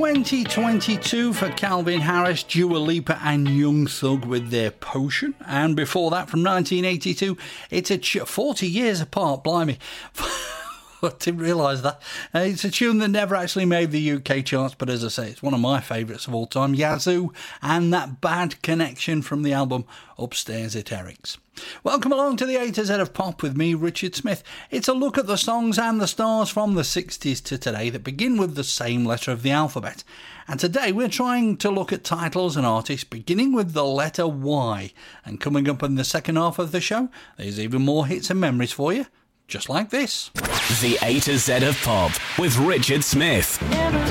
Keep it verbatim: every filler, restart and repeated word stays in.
twenty twenty-two for Calvin Harris, Dua Lipa and Young Thug with their Potion. And before that, from nineteen eighty-two, it's a ch- forty years apart, blimey. I didn't realise that. Uh, it's a tune that never actually made the U K charts, but as I say, it's one of my favourites of all time. Yazoo and That Bad Connection from the album Upstairs at Eric's. Welcome along to the A to Z of Pop with me, Richard Smith. It's a look at the songs and the stars from the sixties to today that begin with the same letter of the alphabet. And today we're trying to look at titles and artists beginning with the letter Y. And coming up in the second half of the show, there's even more hits and memories for you. Just like this. The A to Z of Pop with Richard Smith. Never